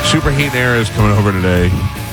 Superheat and Air is coming over today.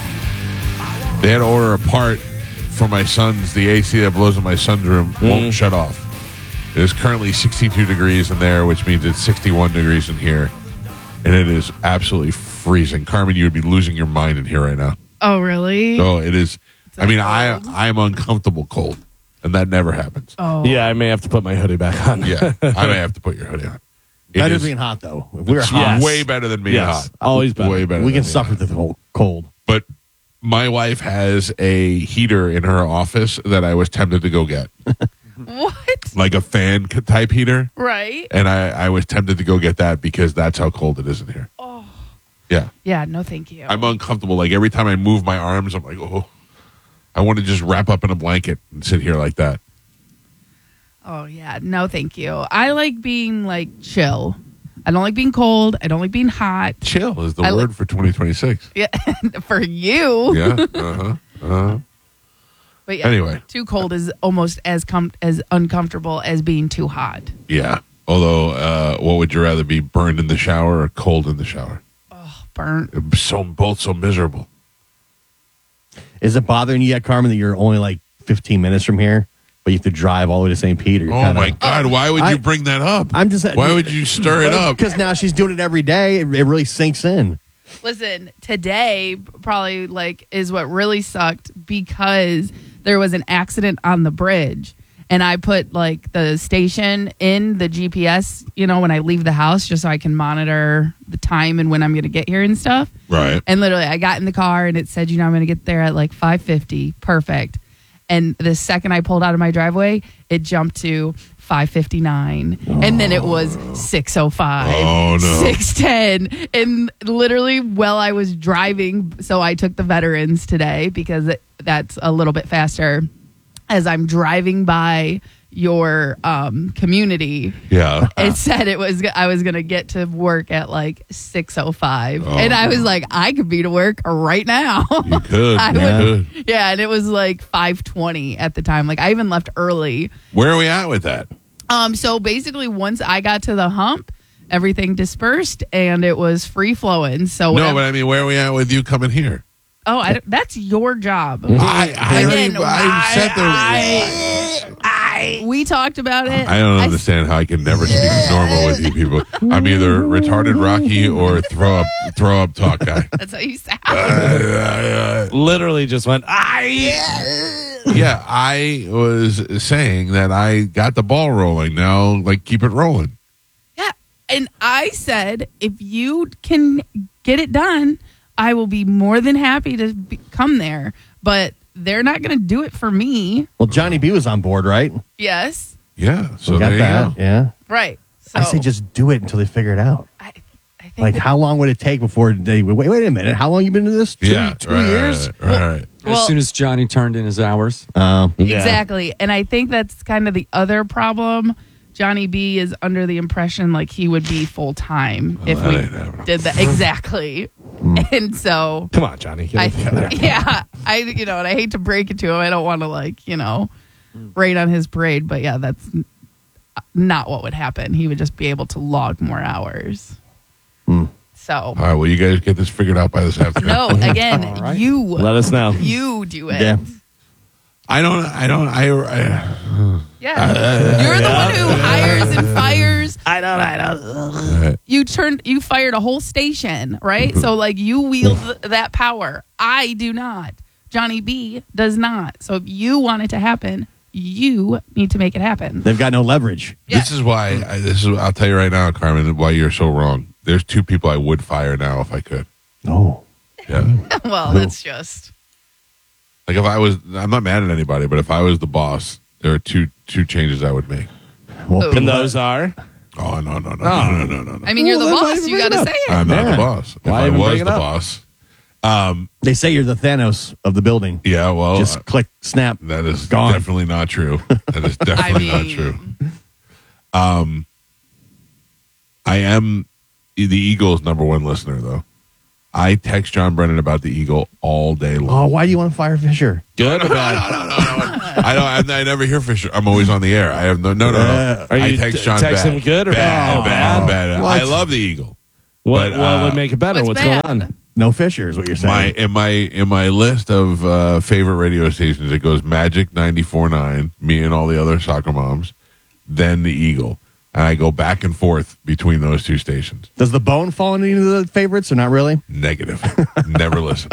They had to order a part for my son's. The AC that blows in my son's room won't shut off. It is currently 62 degrees in there, which means it's 61 degrees in here. And it is absolutely freezing. Carmen, you would be losing your mind in here right now. Oh, really? So it is. I mean, I'm uncomfortable cold, and that never happens. Oh. Yeah, I may have to put my hoodie back on. Yeah, I may have to put your hoodie on. Better being hot, though. If we're It's hot, way better than being hot. Always better. Way better. we than can being suffer hot. through the cold. But my wife has a heater in her office that I was tempted to go get. What? Like a fan type heater. Right? And I was tempted to go get that because that's how cold it is in here. Oh. Yeah. Yeah, no thank you. I'm uncomfortable. Like every time I move my arms, I'm like, oh, I want to just wrap up in a blanket and sit here like that. Oh, yeah, no thank you. I like being, chill. I don't like being cold. I don't like being hot. Chill is the I word for 2026. Yeah, for you. Yeah. Uh-huh. But yeah, Anyway. too cold is almost as uncomfortable as being too hot. Yeah. Although, what would you rather be, burned in the shower or cold in the shower? Oh, burnt. Both so miserable. Is it bothering you yet, Carmen, that you're only 15 minutes from here, but you have to drive all the way to St. Peter? Oh, my God. Why would you bring that up? I'm just. Why would you stir it up? Because now she's doing it every day. It really sinks in. Listen, today probably is what really sucked because there was an accident on the bridge. And I put the station in the GPS, when I leave the house, just so I can monitor the time and when I'm going to get here and stuff. Right. And literally, I got in the car and it said, I'm going to get there at 5:50. Perfect. And the second I pulled out of my driveway, it jumped to 5:59, and then it was 6:05, Oh, no. 6:10, and literally while I was driving, so I took the Veterans today because that's a little bit faster. As I'm driving by your community, Yeah. it said I was gonna get to work at 6:05, and I was like, I could be to work right now. You could. I You would- could. Yeah, and it was 5:20 at the time. I even left early. Where are we at with that? So basically, once I got to the hump, everything dispersed and it was free flowing. So No, but I mean, where are we at with you coming here? that's your job. We talked about it. I don't understand how I can never speak normal with you people. I'm either retarded Rocky or throw up talk guy. That's how you sound. Literally just went, Yeah, I was saying that I got the ball rolling. Now, keep it rolling. Yeah, and I said if you can get it done, I will be more than happy to come there. But they're not going to do it for me. Well, Johnny B was on board, right? Yes. Yeah, so We got there you that. go. Yeah. Right. So I say just do it until they figure it out. I think How long would it take before they wait a minute? How long you been into this? Two years? Right. Well- as soon as Johnny turned in his hours. Yeah. Exactly. And I think that's kind of the other problem. Johnny B is under the impression he would be full time if that we ain't happening. did that. Exactly. And so come on, Johnny. Get it together. and I hate to break it to him. I don't want to rain on his parade, but yeah, that's not what would happen. He would just be able to log more hours. So All right, well, you guys get this figured out by this afternoon. no, again, All right. you Let us know. you do it. Yeah. Yeah. You're the one who hires and fires. I don't. You fired a whole station, right? So you wield that power. I do not. Johnny B does not. So if you want it to happen, you need to make it happen. They've got no leverage. Yeah. This is why, I'll tell you right now, Carmen, why you're so wrong. There's two people I would fire now if I could. Oh. Yeah. Well, that's just. If I'm not mad at anybody, but if I was the boss, there are two changes I would make. Well, And those are? Oh, no. I mean, you're the Well, then why boss. even You bring got it to up? say it. I'm not Yeah. the boss. If Why I even was bring the it up? boss, they say you're the Thanos of the building. yeah, well, Just click, snap. that is gone. definitely not true. That is definitely not true. I am the Eagles' #1 listener, though. I text John Brennan about the Eagle all day long. Oh, why do you want to fire Fisher? Good or bad? I never hear Fisher. I'm always on the air. I have no. Are I you text John text bad. him good or bad? bad? Bad. What? I love the Eagle. What But, would make it better? What's What's bad? going on? No Fisher is what you're saying. in my list of favorite radio stations, it goes Magic 94.9, me and all the other soccer moms, then the Eagle, and I go back and forth between those two stations. Does the Bone fall into the favorites or not really? Negative. Never listen.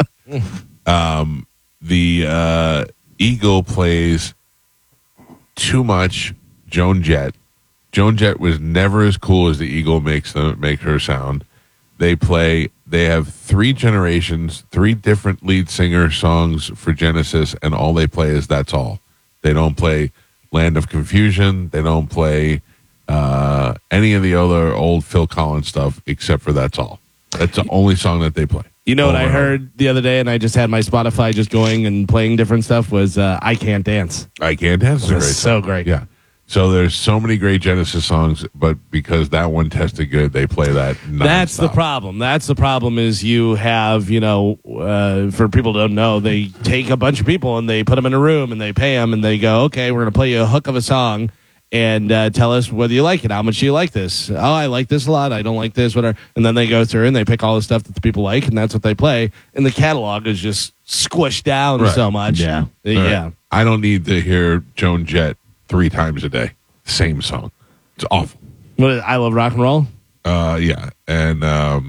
The Eagle plays too much Joan Jett. Joan Jett was never as cool as the Eagle make her sound. They have 3 generations, 3 different lead singer songs for Genesis, and all they play is That's All. They don't play Land of Confusion. They don't play any of the other old Phil Collins stuff except for That's All. That's the only song that they play. You know what I Over and heard the other day, and I just had my Spotify just going and playing different stuff, was I Can't Dance. I Can't Dance is a That's great so song. great. Yeah. So there's so many great Genesis songs, but because that one tested good, they play that nonstop. That's the problem. That's the problem is you have, for people who don't know, they take a bunch of people and they put them in a room and they pay them and they go, okay, we're going to play you a hook of a song and tell us whether you like it. How much do you like this? Oh, I like this a lot. I don't like this, whatever. And then they go through and they pick all the stuff that the people like, and that's what they play. And the catalog is just squished down Right. so much. Yeah. Yeah. I don't need to hear Joan Jett 3 times a day. Same song. It's awful. What is, I Love Rock and Roll? Yeah. And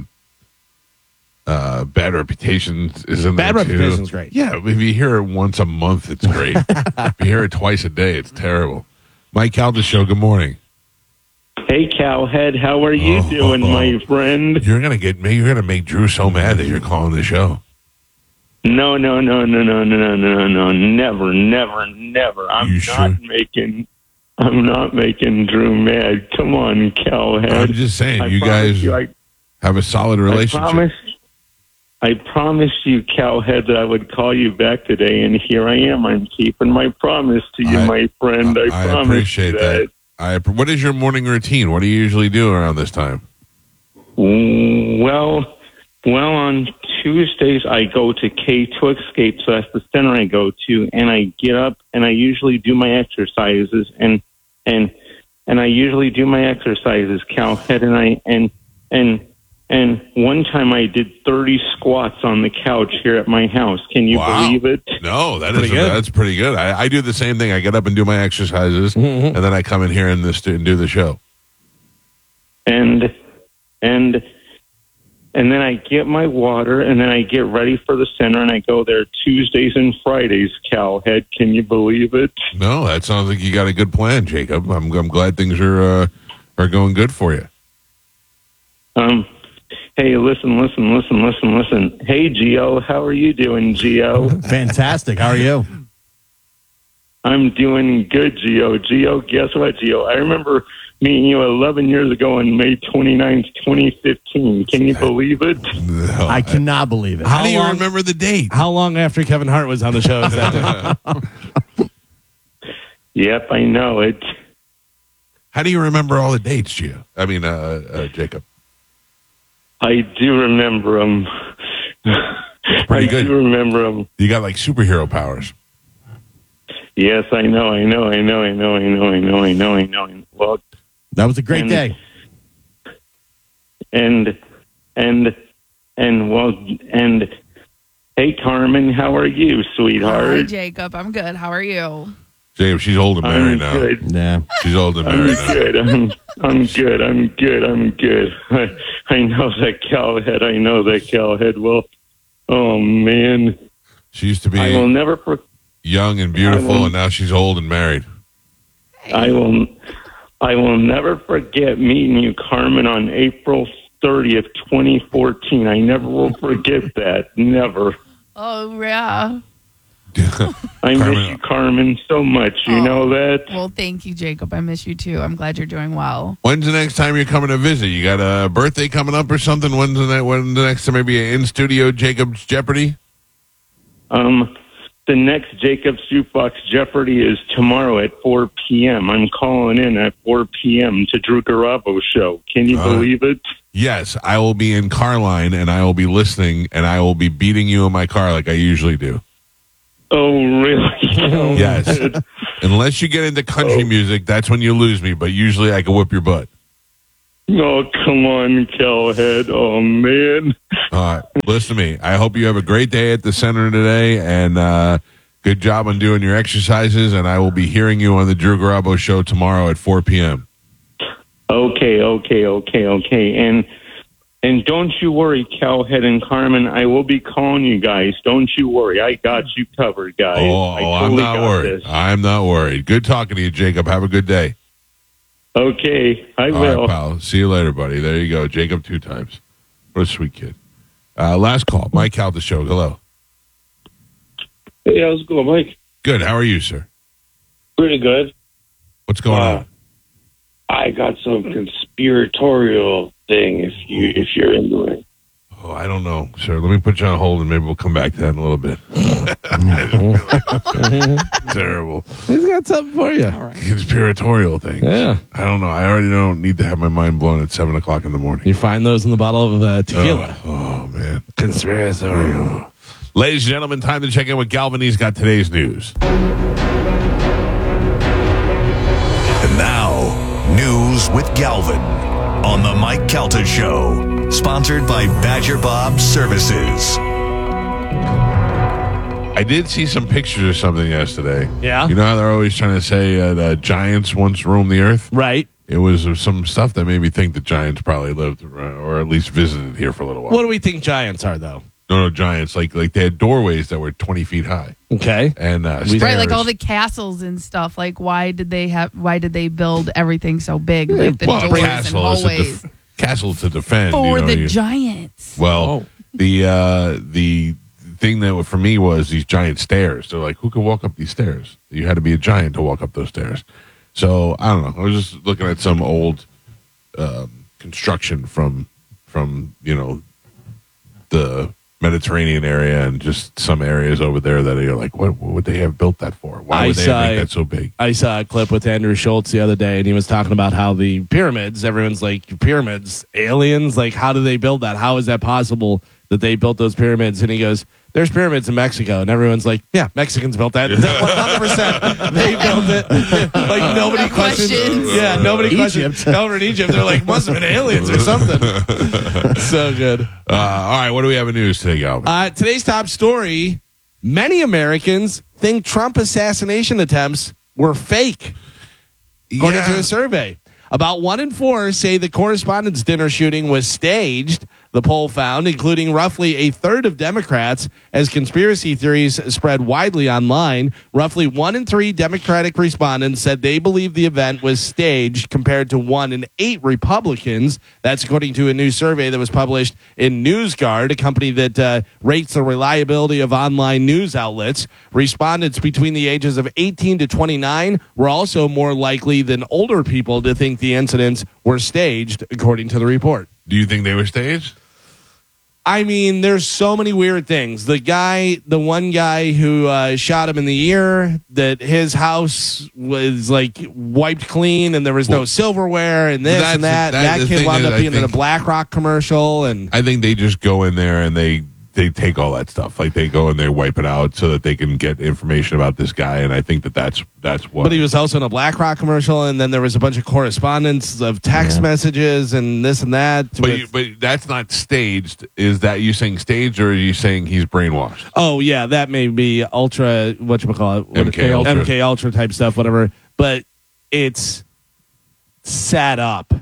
Bad Reputation is in Bad there too. Reputation's great. Yeah. If you hear it once a month, it's great. If you hear it twice a day, it's terrible. Mike Calda Show, good morning. Hey, Cowhead, how are you doing, my friend? You're gonna make Drew so mad that you're calling the show. No, never. I'm not making Drew mad. Come on, Cowhead. I'm just saying, I you promise guys you, I have a solid relationship. I promised you, Cowhead, that I would call you back today, and here I am. I'm keeping my promise to you, my friend. I promise appreciate you that. What is your morning routine? What do you usually do around this time? Well, on Tuesdays I go to K2 Escape, so that's the center I go to, and I get up and I usually do my exercises, and I usually do my exercises, Cowhead, and one time I did 30 squats on the couch here at my house. Can you believe it? No, Pretty good. that's pretty good. I do the same thing. I get up and do my exercises, and then I come in here and do the show. And then I get my water, and then I get ready for the center, and I go there Tuesdays and Fridays, Cowhead. Can you believe it? No, that sounds like you got a good plan, Jacob. I'm glad things are going good for you. Hey, listen. Hey, Gio, how are you doing, Gio? Fantastic. How are you? I'm doing good, Gio. Gio, guess what, Gio? I remember meeting you 11 years ago on May 29th, 2015. Can you believe it? No, I cannot believe it. How do you long- remember the date? How long after Kevin Hart was on the show is that? Yep, I know it. How do you remember all the dates, Gio? I mean, Jacob. I do remember them. Pretty I good. do remember them. You got like superhero powers. Yes, I know. Well, That was a great day. and hey, Carmen, how are you, Hi, sweetheart? Jacob. I'm good. How are you? Jacob, she's old and married I'm now. good. Yeah. She's old and I'm married now. good. I'm good. I know that Cowhead. Well, oh man, She used to be I will never. young and beautiful, and now she's old and married. I will never forget meeting you, Carmen, on April 30th, 2014. I never will forget that. Never. Oh, yeah. I miss you, Carmen, so much. You know that? Well, thank you, Jacob. I miss you too. I'm glad you're doing well. When's the next time you're coming to visit? You got a birthday coming up or something? When's the next time? Maybe an in-studio Jacob's Jeopardy? The next Jacob's Jukebox Jeopardy is tomorrow at 4 p.m. I'm calling in at 4 p.m. to Drew Garabo show. Can you believe it? Yes, I will be in Carline, and I will be listening, and I will be beating you in my car like I usually do. Oh, really? Yes. Unless you get into country music, that's when you lose me, but usually I can whip your butt. Oh, come on, Cowhead. Oh, man. All right, listen to me. I hope you have a great day at the center today, and good job on doing your exercises. And I will be hearing you on the Drew Garabo show tomorrow at 4 p.m. Okay. And don't you worry, Cowhead and Carmen. I will be calling you guys. Don't you worry. I got you covered, guys. I'm not worried. I'm not worried. Good talking to you, Jacob. Have a good day. Okay, I All will. right, pal. See you later, buddy. There you go. Jacob 2 times. What a sweet kid. Last call. Mike Cal, the show. Hello. Hey, how's it going, Mike? Good. How are you, sir? Pretty good. What's going on? I got some conspiratorial thing if you're into it. Oh, I don't know, sir. Let me put you on hold, and maybe we'll come back to that in a little bit. Terrible. He's got something for you. All right. Conspiratorial things. Yeah. I don't know. I already don't need to have my mind blown at 7 o'clock in the morning. You find those in the bottle of tequila. Oh, man. Conspiratorial. Ladies and gentlemen, time to check in with Galvin. He's got today's news. And now, news with Galvin on the Mike Calta Show, sponsored by Badger Bob Services. I did see some pictures or something yesterday. Yeah? You know how they're always trying to say that giants once roamed the earth? Right. It was some stuff that made me think that giants probably lived or at least visited here for a little while. What do we think giants are, though? No, giants. Like they had doorways that were 20 feet high. Okay. And Right, like all the castles and stuff. Like, why did they build everying so big? Like the doors and hallways castle to defend for the giants. Well, the thing that for me was these giant stairs. They're like, who could walk up these stairs? You had to be a giant to walk up those stairs. So I don't know. I was just looking at some old construction from the Mediterranean area and just some areas over there that you're like, what would they have built that for? Why would they make that so big? I saw a clip with Andrew Schultz the other day, and he was talking about how the pyramids, everyone's like, pyramids, aliens, like, how do they build that? How is that possible that they built those pyramids? And he goes, there's pyramids in Mexico. And everyone's like, yeah, Mexicans built that. 100%. They built it. Like, nobody questions. Yeah, nobody questions. Over in Egypt, they're like, must have been aliens or something. So good. All right, what do we have in news today, Galvin? Today's top story, many Americans think Trump assassination attempts were fake, according to a survey. About 1 in 4 say the Correspondents' Dinner shooting was staged, the poll found, including roughly a third of Democrats. As conspiracy theories spread widely online, roughly 1 in 3 Democratic respondents said they believe the event was staged, compared to 1 in 8 Republicans. That's according to a new survey that was published in NewsGuard, a company that rates the reliability of online news outlets. Respondents between the ages of 18 to 29 were also more likely than older people to think the incidents were staged, according to the report. Do you think they were staged? I mean, there's so many weird things. The one guy who shot him in the ear, that his house was like wiped clean and there was no silverware and this and that. That kid wound up being in a BlackRock commercial. And I think they just go in there and they take all that stuff. Like they go and they wipe it out so that they can get information about this guy. And I think that's what. But he was also in a BlackRock commercial, and then there was a bunch of correspondence of text messages and this and that. But that's not staged. Is that you saying staged, or are you saying he's brainwashed? Oh yeah, that may be ultra. Whatchamacallit? MK Ultra type stuff, whatever. But it's set up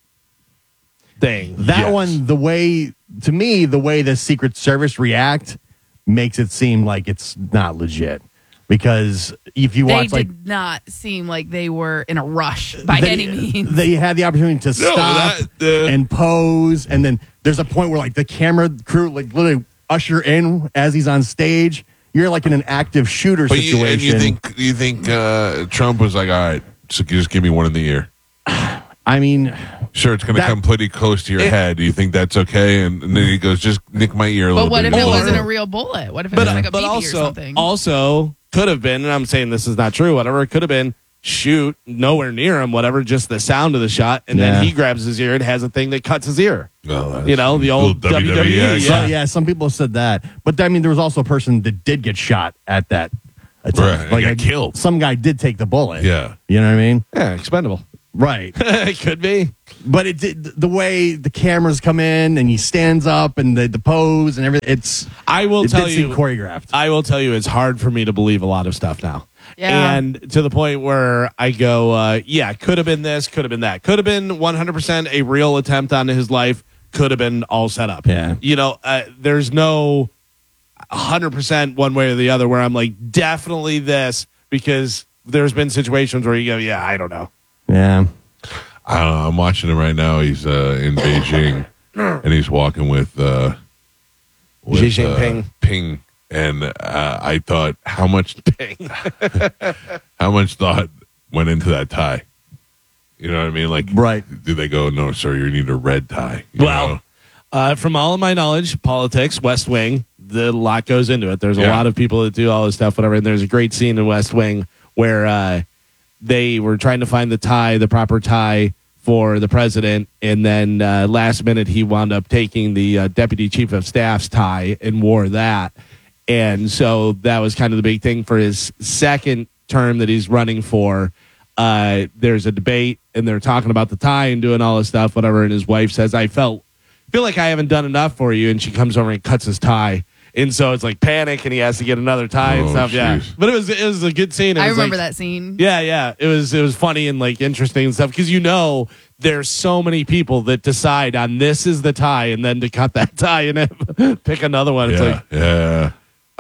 thing. That one, the way the Secret Service react makes it seem like it's not legit. Because if you watch, they did not seem like they were in a rush by any means. They had the opportunity to stop and pose, and then there's a point where like the camera crew like literally usher in as he's on stage. You're like in an active shooter situation. You think Trump was like, all right, so just give me one in the ear? I mean, sure, it's going to come pretty close to your head. Do you think that's okay? And then he goes, just nick my ear a little bit. But what if it wasn't a real bullet? What if it was like a BB or something? Also, could have been, and I'm saying this is not true, whatever, it could have been shoot nowhere near him, whatever, just the sound of the shot, and then he grabs his ear and has a thing that cuts his ear. Well, the old WWE. Yeah, some people have said that. But I mean, there was also a person that did get shot at that. Right, got killed. Some guy did take the bullet. Yeah. You know what I mean? Yeah, expendable. Right. It could be. But it did, the way the cameras come in and he stands up and the pose and everything, I will tell did seem you, choreographed. I will tell you, it's hard for me to believe a lot of stuff now. Yeah. And to the point where I go, yeah, could have been this, could have been that. Could have been 100% a real attempt on his life. Could have been all set up. Yeah. You know, there's no 100% one way or the other where I'm like, definitely this, because there's been situations where you go, yeah, I don't know. Yeah. I don't know. I'm watching him right now. He's in Beijing, and he's walking with Xi Jinping. Ping. And I thought, how much thought went into that tie? You know what I mean? Like, Right. Do they go, no, sir, you need a red tie? You know? From all of my knowledge, politics, West Wing, a lot goes into it. There's a lot of people that do all this stuff, whatever. And there's a great scene in West Wing where they were trying to find the proper tie for the president, and then last minute he wound up taking the deputy chief of staff's tie and wore that. And so that was kind of the big thing for his second term that he's running for. There's a debate, and they're talking about the tie and doing all this stuff, whatever. And his wife says, I feel like I haven't done enough for you. And she comes over and cuts his tie. And so it's like panic, and he has to get another tie and stuff. Geez. Yeah, but it was a good scene. I remember that scene. Yeah. It was funny and like interesting and stuff, because there's so many people that decide on this is the tie, and then to cut that tie and then pick another one. It's like,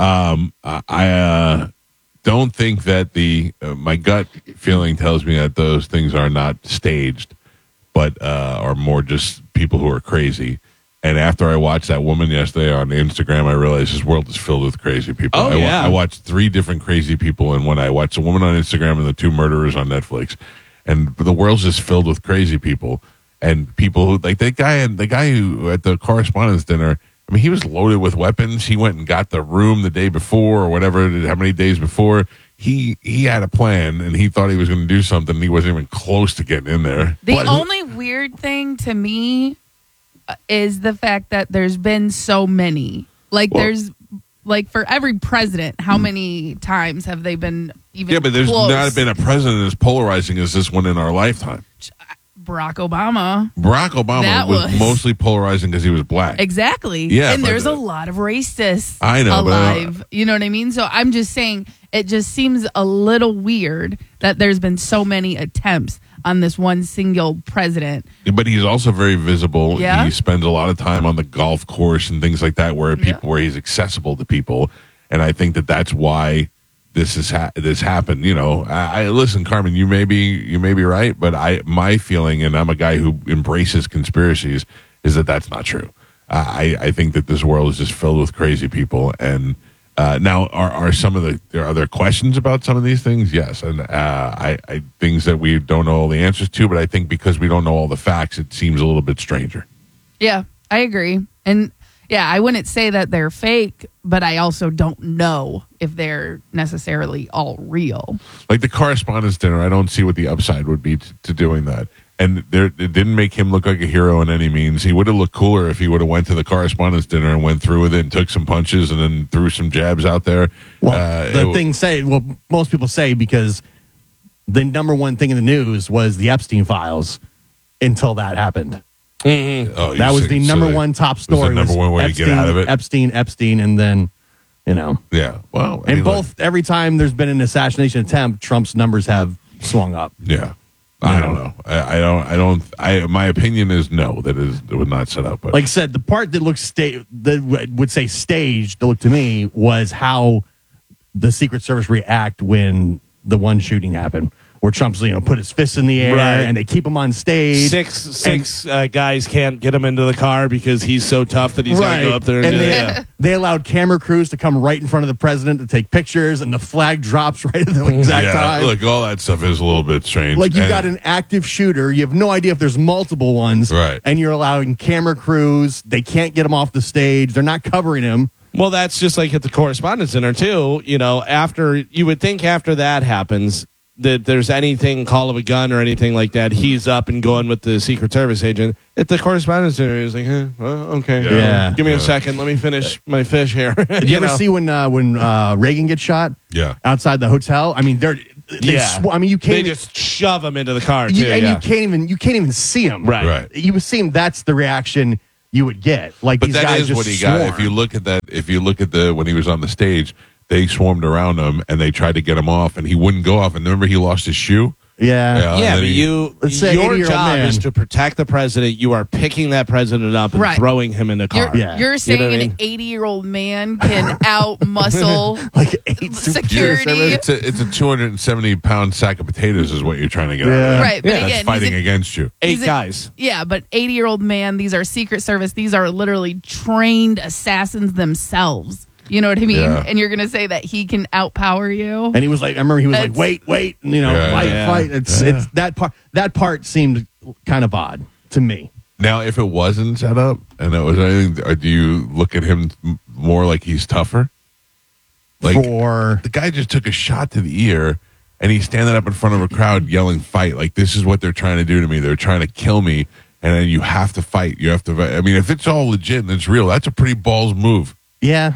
I don't think that my gut feeling tells me that those things are not staged, but are more just people who are crazy. And after I watched that woman yesterday on Instagram, I realized this world is filled with crazy people. I watched 3 different crazy people, and when I watched a woman on Instagram and the 2 murderers on Netflix, and the world's just filled with crazy people and people who like the guy who at the correspondence dinner. I mean, he was loaded with weapons. He went and got the room the day before or whatever, how many days before. He had a plan, and he thought he was going to do something. And he wasn't even close to getting in there. The only weird thing to me is the fact that there's been so many. There's for every president, how many times have they been even? Yeah, but there's close? not been a president as polarizing as this one in our lifetime. Barack Obama was mostly polarizing because he was black. Exactly. Yeah, and there's a lot of racists I know, alive. You know what I mean? So I'm just saying it just seems a little weird that there's been so many attempts on this one single president. But he's also very visible. Yeah. He spends a lot of time on the golf course and things like that where he's accessible to people. And I think that's why this happened. You know, I listen, Carmen, you may be right, but my feeling, and I'm a guy who embraces conspiracies, is that that's not true. I think that this world is just filled with crazy people. And now, are there questions about some of these things? Yes, and I things that we don't know all the answers to. But I think because we don't know all the facts, it seems a little bit stranger. Yeah, I agree. And yeah, I wouldn't say that they're fake, but I also don't know if they're necessarily all real. Like the correspondence dinner, I don't see what the upside would be to doing that. And it didn't make him look like a hero in any means. He would have looked cooler if he would have went to the correspondence dinner and went through with it and took some punches and then threw some jabs out there. Well, most people say because the number one thing in the news was the Epstein files until that happened. Mm-hmm. Oh, that was the number one top story. Was the number one way to get out of it? Epstein, and then, Yeah, well. Every time there's been an assassination attempt, Trump's numbers have swung up. Yeah. I don't know. I don't. My opinion is no. It was not set up. But like I said, the part that that would say staged, that looked to me, was how the Secret Service react when the one shooting happened, where Trump's put his fists in the air and they keep him on stage. Six guys can't get him into the car because he's so tough that he's going to go up there and they allowed camera crews to come right in front of the president to take pictures, and the flag drops right at the exact time. Look, all that stuff is a little bit strange. Like you've got an active shooter, you have no idea if there's multiple ones, right? And you're allowing camera crews. They can't get him off the stage. They're not covering him. Well, that's just like at the Correspondence Center too. After that happens, that there's anything call of a gun or anything like that, he's up and going with the Secret Service agent. At the Correspondence Center, he's like, okay. Yeah. Give me a second. Let me finish my fish here. Did you ever see when Reagan gets shot? Yeah. Outside the hotel? I mean, I mean, you They can't. just shove him into the car too. You yeah. can't even see him. Right. Right. You would see him. That's the reaction you would get. Like But these that guys is just what he got. swarm. If you look at the when he was on the stage, they swarmed around him and they tried to get him off, and he wouldn't go off. And remember, he lost his shoe. yeah. Yeah, and but then Let's say your 80-year-old job man. is to protect the president. You are picking that president up and Right. throwing him in the car. You're, Yeah. you're saying You know what I an mean? 80-year-old man can out muscle like 8 security. It's a 270-pound sack of potatoes, is what you're trying to get. Yeah. Out of that. Right, but That's again, fighting he's a- against you. Eight He's a- guys. Yeah, but 80-year-old man, these are Secret Service. These are literally trained assassins themselves. You know what I mean? Yeah. And you're going to say that he can outpower you? And he was like, I remember he was like, That's- wait, and, Yeah. fight, Yeah. fight. It's that part seemed kind of odd to me. Now, if it wasn't set up and it was anything, do you look at him more like he's tougher? Like For the guy just took a shot to the ear, and he's standing up in front of a crowd yelling, "Fight!" Like this is what they're trying to do to me. They're trying to kill me, and then you have to fight. You have to. I mean, if it's all legit and it's real, that's a pretty balls move. yeah,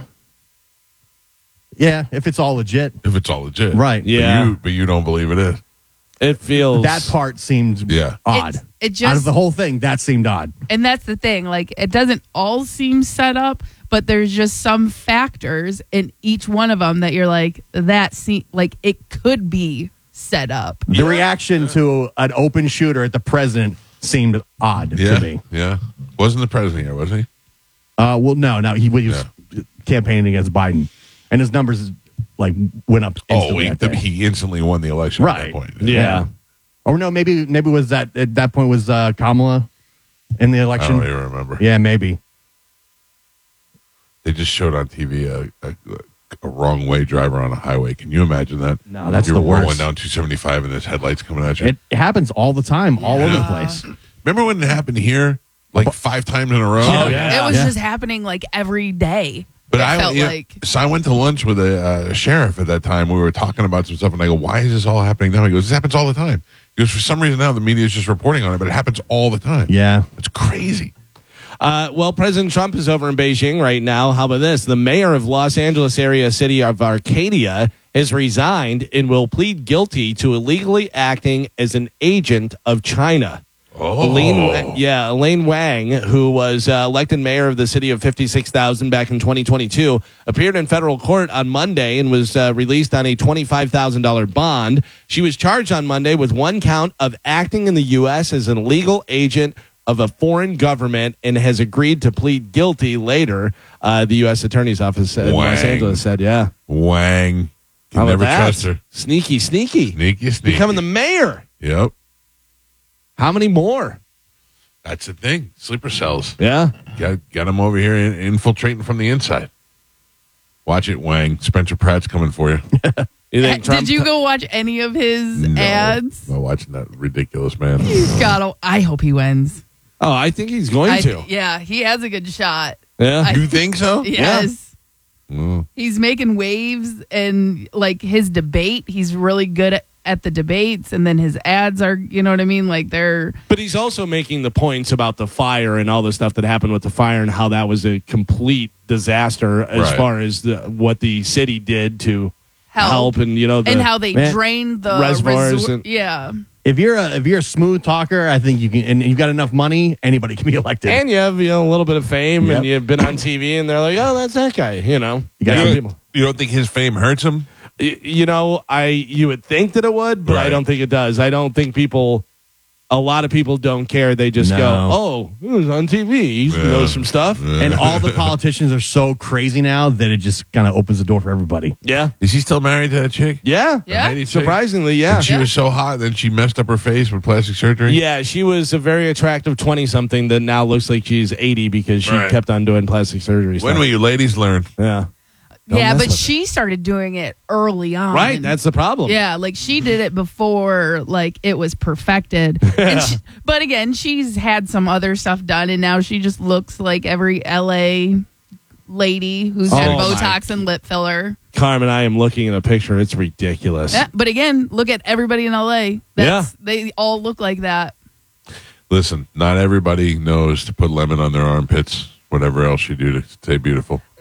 if it's all legit, If it's all legit, Right. But Yeah. but you don't believe it is. It feels that part seemed Yeah. odd. It Out just of the whole thing, that seemed odd. And that's the thing. Like, it doesn't all seem set up, but there's just some factors in each one of them that you're like, like it could be set up. The reaction to an open shooter at the president seemed odd Yeah, to me. yeah. Wasn't the president here? Was he? Well, no, he was campaigning against Biden, and his numbers like went up. Oh, instantly, I think. he instantly won the election at Right. that point. yeah. Or no, maybe was that at that point was Kamala in the I election? don't even remember. Yeah, maybe. They just showed on TV a wrong way driver on a highway. Can you imagine that? No, that's You're the worst. rolling down 275 and there's headlights coming at you. It happens all the time, all over the place. Remember when it happened here, like 5 times in a row? Oh, yeah. It was Yeah. just happening like every day. But It felt so I went to lunch with a sheriff at that time. We were talking about some stuff, and I go, "Why is this all happening now?" He goes, "This happens all the time." He goes, "For some reason now the media is just reporting on it, but it happens all the time." Yeah. It's crazy. Well, President Trump is over in Beijing right now. How about this? The mayor of Los Angeles area city of Arcadia has resigned and will plead guilty to illegally acting as an agent of China. Oh, Elaine Wang, who was elected mayor of the city of 56,000 back in 2022, appeared in federal court on Monday and was released on a $25,000 bond. She was charged on Monday with 1 count of acting in the U.S. as an illegal agent of a foreign government and has agreed to plead guilty later. The U.S. Attorney's Office in Los Wang. Angeles said, yeah. Wang. How Can about never that? trust her. Sneaky. Sneaky. Becoming the mayor. Yep. How many more? That's the thing. Sleeper cells. Yeah. Got them over here infiltrating from the inside. Watch it, Wang. Spencer Pratt's coming for you. You think Trump? Did you go watch any of his ads? No, watching that ridiculous man. I hope he wins. Oh, I think he's going to. Yeah, he has a good shot. Yeah. You think so? Yes. Mm. He's making waves, and like his debate, he's really good at the debates, and then his ads are, you know what I mean? Like they're But he's also making the points about the fire and all the stuff that happened with the fire and how that was a complete disaster as Right. far as what the city did to help and and how they Man, drained the reservoirs and- yeah. If you're a smooth talker, I think you can, and you've got enough money, anybody can be elected. and you have a little bit of fame Yep. and you've been on TV and they're like, oh, that's that guy, You got Yeah, some people. You don't think his fame hurts him? You would think that it would, but I Right. don't think it does. I don't think a lot of people don't care. They just No. go, oh, he was on TV. He knows some stuff. And all the politicians are so crazy now that it just kind of opens the door for everybody. Yeah. Is he still married to that chick? Yeah. Yeah. Heidi chick? Surprisingly, yeah. And she was so hot, then she messed up her face with plastic surgery? Yeah, she was a very attractive 20-something that now looks like she's 80 because she Right. kept on doing plastic surgery. When stuff. will you ladies learn? Yeah. Don't Yeah, mess but with she started doing it early on. Right, that's the problem. Yeah, like she did it before like it was perfected. But again, she's had some other stuff done, and now she just looks like every LA lady who's had Oh, my. Botox and lip filler. Carmen, I am looking at a picture. It's ridiculous. Yeah, but again, look at everybody in LA. They all look like that. Listen, not everybody knows to put lemon on their armpits, whatever else you do to stay beautiful. No,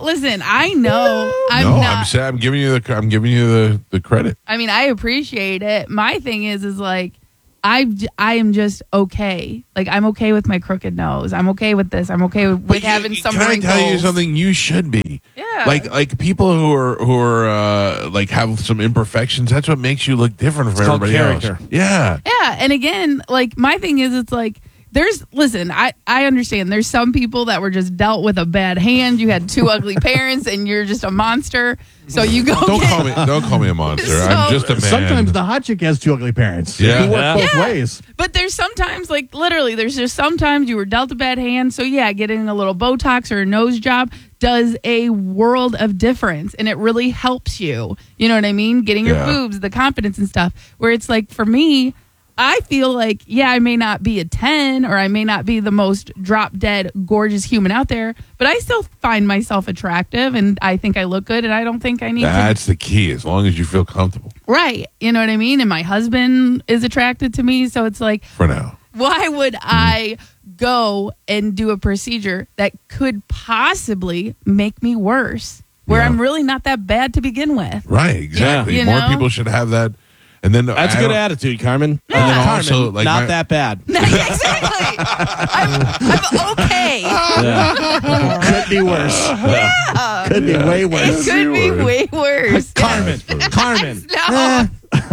listen, I know I'm no, not. I'm giving you the credit. I mean, I appreciate it. My thing is like, I am just okay. Like, I'm okay with my crooked nose. I'm okay with this. I'm okay with having some Can wrinkles. I tell you something? You should be. Yeah. Like people who are like have some imperfections. That's what makes you look different from called everybody else. character. Yeah. Yeah, and again, like my thing is, it's like I understand. There's some people that were just dealt with a bad hand. You had two ugly parents, and you're just a monster. So you go. Don't call me a monster. So- I'm just a man. Sometimes the hot chick has two ugly parents. Yeah. You work both Yeah. ways. But there's sometimes, like literally, there's just sometimes you were dealt a bad hand. So yeah, getting a little Botox or a nose job does a world of difference, and it really helps you. You know what I mean? Getting your Yeah. boobs, the confidence and stuff. Where it's like for me, I feel like, yeah, I may not be a 10 or I may not be the most drop dead gorgeous human out there, but I still find myself attractive and I think I look good and I don't think I need to. That's the key. As long as you feel comfortable. Right. You know what I mean? And my husband is attracted to me. So it's like, For now. why would I go and do a procedure that could possibly make me worse where Yeah. I'm really not that bad to begin with? Right. Exactly. You More know? people should have that. And then That's a good attitude, Carmen. Yeah. And then Carmen, also, like not my- that bad. Exactly. I'm okay. Could be worse. Could be way It worse. could be way worse. Carmen. No.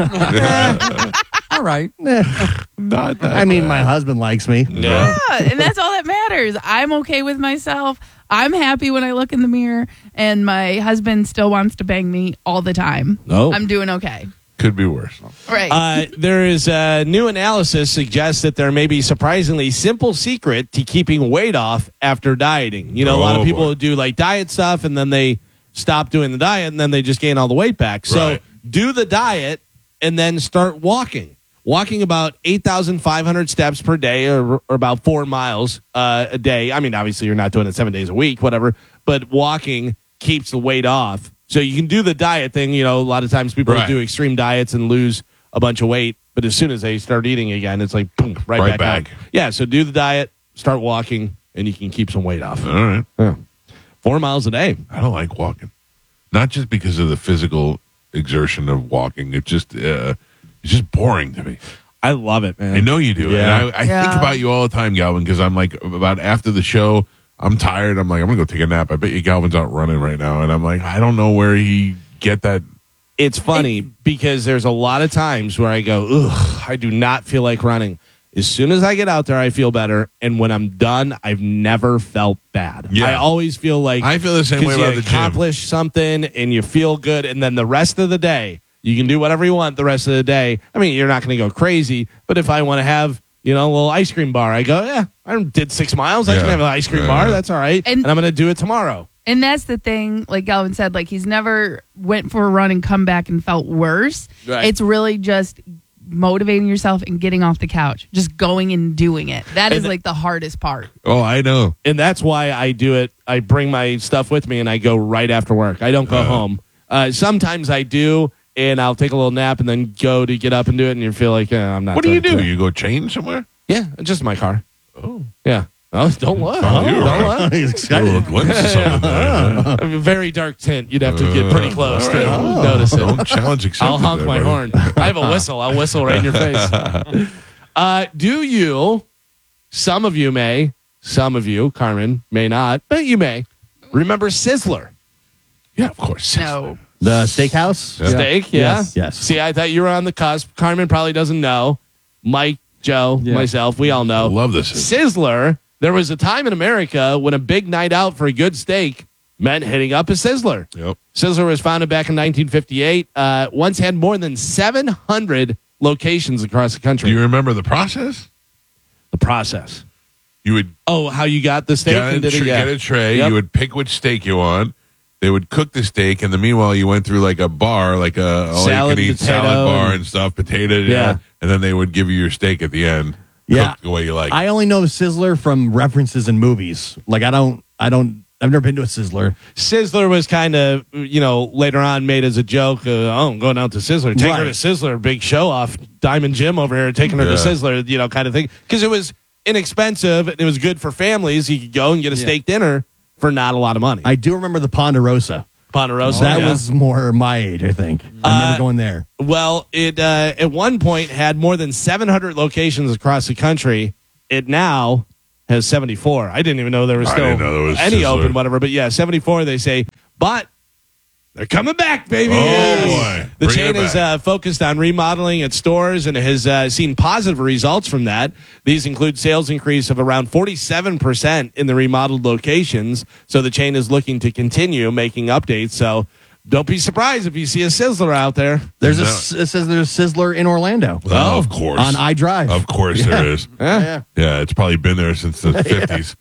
All right. Not that. I mean, my husband likes me. Yeah. And that's all that matters. I'm okay with myself. I'm happy when I look in the mirror, and my husband still wants to bang me all the time. Oh. I'm doing okay. Could be worse. Right. There is a new analysis suggests that there may be surprisingly simple secret to keeping weight off after dieting. You know, a lot of Oh, people boy. do like diet stuff and then they stop doing the diet and then they just gain all the weight back. So Right. do the diet and then start walking. Walking about 8,500 steps per day or about 4 miles a day. I mean, obviously you're not doing it 7 days a week, whatever, but walking keeps the weight off. So you can do the diet thing. You know, a lot of times people Right. do extreme diets and lose a bunch of weight, but as soon as they start eating again, it's like boom, right Right back. back. Out. Yeah, so do the diet, start walking, and you can keep some weight off. All right. Yeah. 4 miles a day. I don't like walking. Not just because of the physical exertion of walking. It's just boring to me. I love it, man. I know you do. Yeah. And I Yeah. think about you all the time, Galvin, because I'm like, about after the show, I'm tired. I'm like, I'm going to go take a nap. I bet you Galvin's out running right now. And I'm like, I don't know where he get that. It's funny because there's a lot of times where I go, ugh, I do not feel like running. As soon as I get out there, I feel better. And when I'm done, I've never felt bad. Yeah. I always feel like I feel the same way 'cause about you the gym. accomplish something and you feel good. And then the rest of the day, you can do whatever you want the rest of the day. I mean, you're not going to go crazy. But if I want to have, you know, a little ice cream bar, I go, yeah, I did 6 miles. I Yeah. can have an ice cream Yeah. bar. That's all right. And- And I'm going to do it tomorrow. And that's the thing, like Galvin said, like he's never went for a run and come back and felt worse. Right. It's really just motivating yourself and getting off the couch, just going and doing it. That is And- like the hardest part. Oh, I know. And that's why I do it. I bring my stuff with me and I go right after work. I don't go home. Sometimes I do, and I'll take a little nap and then go to get up and do it, and you feel like, I'm not. What do you doing do? it. You go change somewhere? Yeah, just my car. Oh. Yeah. Oh, don't look. Oh, you're don't right. look. He's excited. Little glimpse of something there. A very dark tint. You'd have to get pretty close to notice it. Don't challenge accepted I'll honk there, my buddy. horn. I have a whistle. I'll whistle right in your face. Do you, some of you may, some of you, Carmen, may not, but you may, remember Sizzler? Yeah, of course. No. The steakhouse? Yeah. Steak, yeah? Yes, yes. See, I thought you were on the cusp. Carmen probably doesn't know. Mike, Joe, Yeah. myself, we all I know. love this. Sizzler, there was a time in America when a big night out for a good steak meant hitting up a Sizzler. Yep. Sizzler was founded back in 1958. Once had more than 700 locations across the Do country. you remember the process? The process. You would Oh, how you got the steak and did it? Yeah. get a tray. Yep. You would pick which steak you want. They would cook the steak, and the meanwhile you went through like a bar, like a Salad, all-you-can-eat potato, salad bar and- and stuff, potato. Yeah. And then they would give you your steak at the end, Yeah. cooked the way you like. I only know the Sizzler from references in movies. Like I've never been to a Sizzler. Sizzler was kind of, later on made as a joke. I'm going out to Sizzler. Take her Right. to Sizzler. Big show off. Diamond Jim over here taking her to Yeah. Sizzler, kind of thing. Because it was inexpensive and it was good for families. You could go and get a steak dinner. for not a lot of money. I do remember the Ponderosa. Ponderosa. That yeah. was more my age, I think. I remember going there. Well, it at one point had more than 700 locations across the country. It now has 74. I didn't even know there was I still didn't know there was any Sizzler. open, whatever. But yeah, 74, they say. But they're coming back, baby. Oh, boy. The Bring chain it is back. focused on remodeling its stores and has seen positive results from that. These include sales increase of around 47% in the remodeled locations. So the chain is looking to continue making updates. So don't be surprised if you see a Sizzler out there. It says there's a Sizzler in Orlando. Oh, of course. On iDrive. Of course there is. Yeah. Yeah, it's probably been there since the 50s.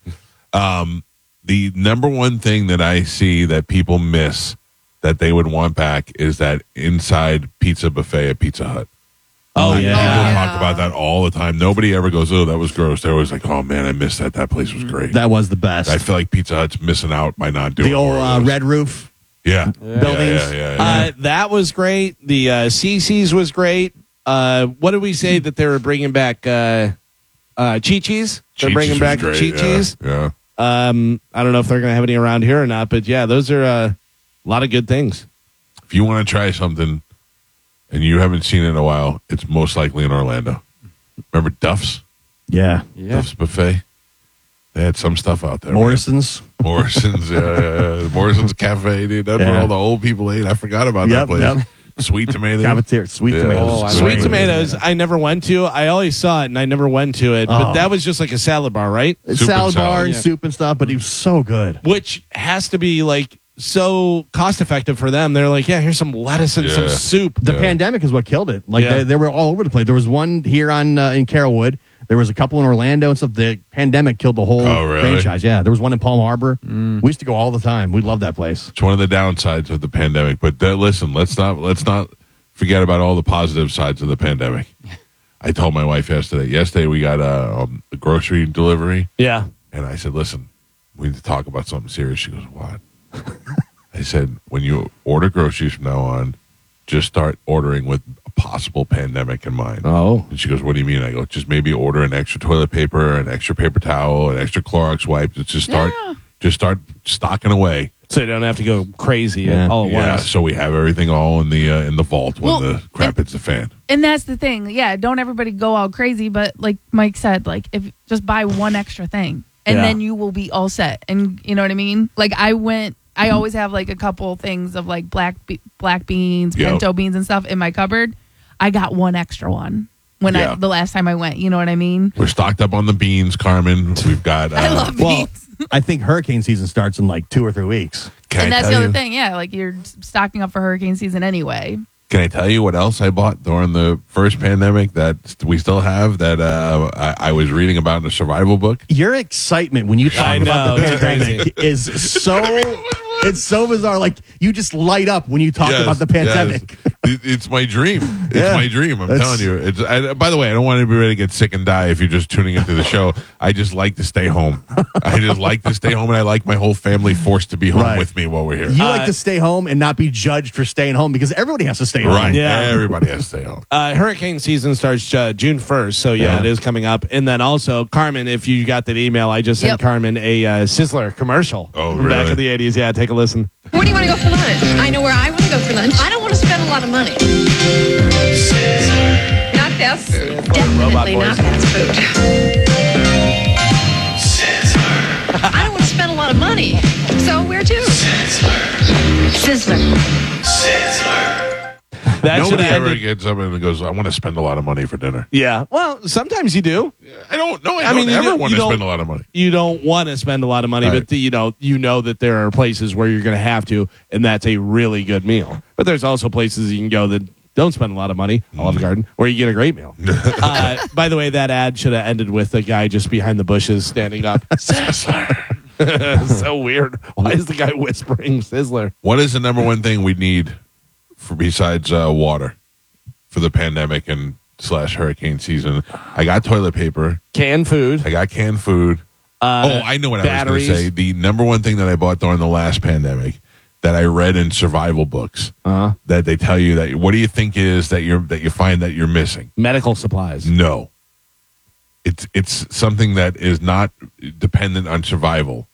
The number one thing that I see that people miss that they would want back is that inside pizza buffet at Pizza Hut. Oh, People yeah. talk about that all the time. Nobody ever goes, oh, that was gross. They're always like, oh, man, I missed that. That place was great. That was the best. I feel like Pizza Hut's missing out by not doing The more of old those. red roof. Yeah. buildings. Yeah. That was great. The CC's was great. What did we say that they were bringing back? Chi-Chi's? They're Chi-Chi's bringing was back great, Chi-Chi's. Yeah. I don't know if they're going to have any around here or not, but yeah, those are a lot of good things. If you want to try something and you haven't seen it in a while, it's most likely in Orlando. Remember Duff's? Yeah. Duff's Buffet? They had some stuff out there. Morrison's. Morrison's, Morrison's Cafe, dude. That's where Yeah. all the old people ate. I forgot about that place. Yep. Sweet tomato. Cafeteria. Sweet Yeah. tomatoes. Oh, I Sweet Right. Tomatoes, I never went to. I always saw it, and I never went to it. But Oh. that was just like a salad bar, right? It's Soup and salad bar salad. and Yeah. soup and stuff, but he was so good. Which has to be like so cost effective for them. They're like, yeah, here's some lettuce and some Yeah. soup. The Yeah. pandemic is what killed it. Like Yeah. they were all over the place. There was one here on in Carrollwood. There was a couple in Orlando and stuff. The pandemic killed the whole Oh, really? franchise. Yeah, there was one in Palm Harbor. We used to go all the time. We loved that place. It's one of the downsides of the pandemic. But listen, let's not forget about all the positive sides of the pandemic. I told my wife yesterday. Yesterday we got a grocery delivery, Yeah. and I said, "Listen, we need to talk about something serious." She goes, "What?" I said, "When you order groceries from now on, just start ordering with a possible pandemic in mind." Oh. And she goes, "What do you mean?" I go, "Just maybe order an extra toilet paper, an extra paper towel, an extra Clorox wipe. Just start stocking away." So you don't have to go crazy Yeah. all at Yeah, once. so we have everything all in the vault when Well, the crap hits the fan. And that's the thing. Yeah, don't everybody go all crazy, but like Mike said, like if just buy one extra thing and Yeah. then you will be all set. And you know what I mean? Like I always have like a couple things of like black beans, Yep. pinto beans and stuff in my cupboard. I got one extra one when Yeah. the last time I went, you know what I mean? We're stocked up on the beans, Carmen. We've got. I love Well, beans. I think hurricane season starts in like 2 or 3 weeks. Can And I that's tell the other you? thing. Yeah, like you're stocking up for hurricane season anyway. Can I tell you what else I bought during the first pandemic that we still have that I was reading about in a survival book? Your excitement when you talk I about know, the it's pandemic is so it's so bizarre. Like you just light up when you talk Yes, about the pandemic. yes. It's my dream. It's Yeah. my dream. I'm That's- telling you. By the way, I don't want anybody to get sick and die if you're just tuning into the show. I just like to stay home. I just like to stay home, and I like my whole family forced to be home Right. with me while we're here. You like to stay home and not be judged for staying home because everybody has to stay home. Right. Yeah. Everybody has to stay home. Hurricane season starts June 1st, so yeah, it is coming up. And then also, Carmen, if you got that email, I just sent Yep. Carmen a Sizzler commercial Oh, from back really? in the 80s. Yeah, take a listen. Where do you want to go for lunch? I know where I want to go for lunch. I don't want to spend a lot of money. Not fast food. Definitely voice. not fast food. I don't want to spend a lot of money. So where to? Sizzler. That should Nobody have ever ended. gets up and goes, I want to spend a lot of money for dinner. Yeah. Well, sometimes you do. I don't know. I mean, you ever don't- want you to don't- spend a lot of money. You don't want to spend a lot of money, Right. but you know that there are places where you're going to have to, and that's a really good meal. But there's also places you can go that don't spend a lot of money, Olive Garden, where you get a great meal. By the way, that ad should have ended with a guy just behind the bushes standing up. Sizzler. So weird. Why is the guy whispering Sizzler? What is the number one thing we need for besides water for the pandemic and / hurricane season? I got toilet paper. Canned food. I got canned food. I know what batteries. I was going to say. The number one thing that I bought during the last pandemic that I read in survival books that they tell you that what do you think it is that you find that you're missing? Medical supplies. No. It's something that is not dependent on survival,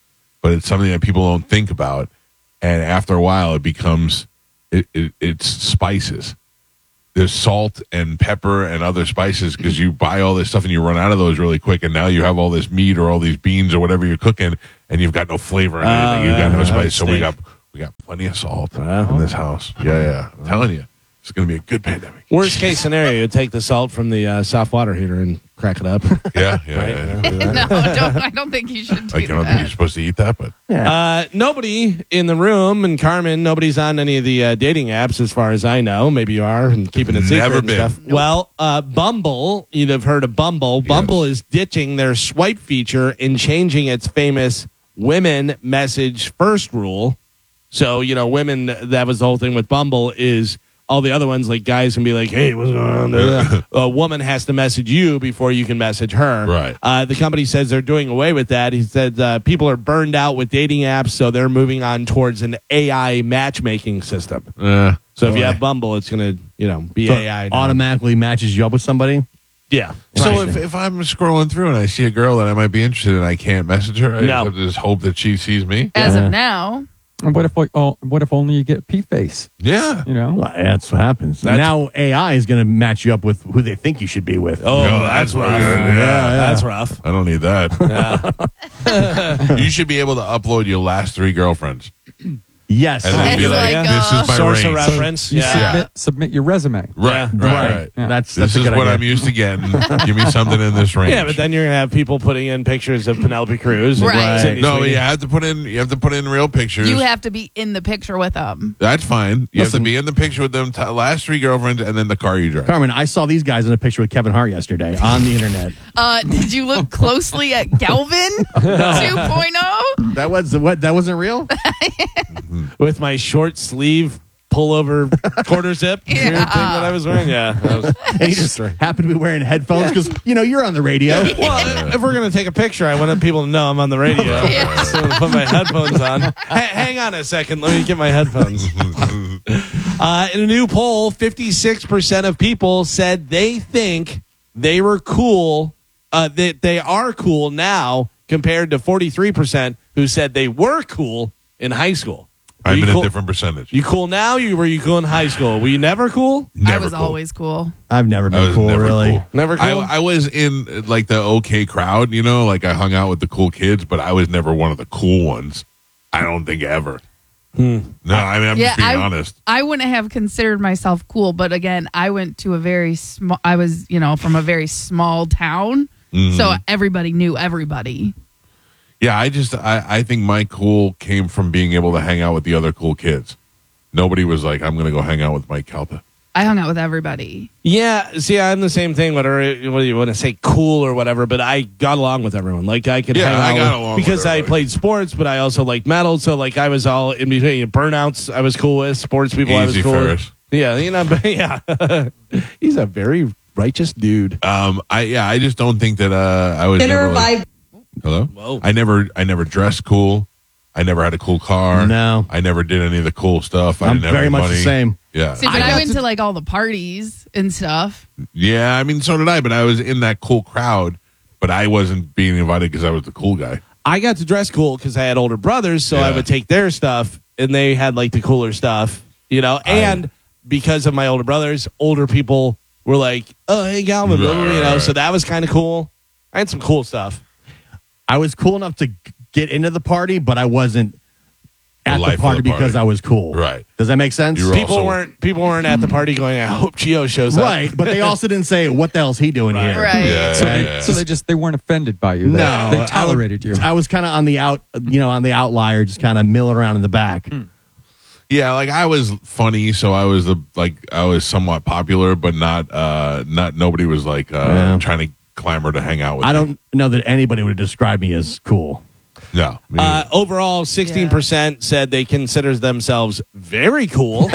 but it's something that people don't think about. And after a while, it becomes it's spices. There's salt and pepper and other spices because you buy all this stuff and you run out of those really quick. And now you have all this meat or all these beans or whatever you're cooking, and you've got no flavor in anything. You've got no spice. So we got plenty of salt in this house. Yeah. I'm telling you, it's going to be a good pandemic. Worst case scenario, you take the salt from the soft water heater and crack it up. Yeah. No, I don't think you should do Like, I don't think you're supposed to eat that, but Nobody in the room, and Carmen, nobody's on any of the dating apps as far as I know. Maybe you are and keeping it secret. Never and been. Stuff. Well, Bumble, you'd have heard of Bumble. Yes. Bumble is ditching their swipe feature and changing its famous women message first rule. So, women, that was the whole thing with Bumble is all the other ones, like guys can be like, hey, what's going on? A woman has to message you before you can message her. Right. The company says they're doing away with that. He said people are burned out with dating apps, so they're moving on towards an AI matchmaking system. So if you have Bumble, it's going to, be AI. now. Automatically matches you up with somebody. Yeah. So if I'm scrolling through and I see a girl that I might be interested in, I can't message her. I have to just hope that she sees me. As of now. And what if only you get P-face? Yeah. Well, that's what happens. Now AI is going to match you up with who they think you should be with. Oh, that's rough. That's rough. I don't need that. You should be able to upload your last 3 girlfriends. Yes. And then be It's like, like, this is my Source of range. reference. You Yeah. submit your resume. Right. Yeah. That's This a is good what idea. I'm used to getting. Give me something in this range. Yeah, but then you're going to have people putting in pictures of Penelope Cruz. and Right. Sydney No, Sweeney. you have to put in real pictures. You have to be in the picture with them. That's fine. You have to be in the picture with them, last 3 girlfriends, and then the car you drive. Carmen, I saw these guys in a picture with Kevin Hart yesterday on the internet. Did you look closely at Galvin 2.0? That wasn't real? With my short sleeve pullover quarter zip thing that I was wearing. Yeah. That was, And he just happened to be wearing headphones because, you're on the radio. well, if we're going to take a picture, I want people to know I'm on the radio. Yeah. So I'm gonna put my headphones on. Hang on a second. Let me get my headphones. In a new poll, 56% of people said they think they were cool, that they are cool now compared to 43% who said they were cool in high school. I'm in cool? a different percentage. You cool now? Were you cool in high school? Were you never cool? I Never was cool. always cool. I've never I been was cool, never really. cool. Never cool? I was in like the okay crowd, like I hung out with the cool kids, but I was never one of the cool ones. I don't think ever. No, I mean, I'm just being honest. I wouldn't have considered myself cool, but again, I went to a very small. I was, from a very small town, so everybody knew everybody. Yeah, I think my cool came from being able to hang out with the other cool kids. Nobody was like, I'm going to go hang out with Mike Calta. I hung out with everybody. Yeah, see, I'm the same thing. Whether you want to say cool or whatever, but I got along with everyone. Like I could, hang out I got along with because I everybody. played sports, but I also liked metal. So like I was all in between. Burnouts, I was cool with. Sports people, I was Easy cool Ferris. with. Yeah, but yeah, he's a very righteous dude. I just don't think that I was never like, hello. Whoa. I never dressed cool. I never had a cool car. No. I never did any of the cool stuff. I I'm didn't have very any much money. the same. Yeah. See, but I went to like all the parties and stuff. Yeah, I mean, so did I, but I was in that cool crowd, but I wasn't being invited because I was the cool guy. I got to dress cool because I had older brothers, so I Yeah. would take their stuff, and they had like the cooler stuff, And because of my older brothers, older people were like, "Oh, hey, Galvin," Right. So that was kind of cool. I had some cool stuff. I was cool enough to get into the party, but I wasn't at life the of party the because party. I was cool. Right. Does that make sense? You were People also- weren't at the party going, "I hope Gio shows up." Right, but they also didn't say, what the hell's he doing here? Right. Yeah. So they weren't offended by you. No. They tolerated you. I was kind of on the outlier, just kind of milling around in the back. Yeah, like I was funny, so I was I was somewhat popular, but not nobody was like trying to clamor to hang out with I me. don't know that anybody would describe me as cool. No. Overall, 16% said they consider themselves very cool,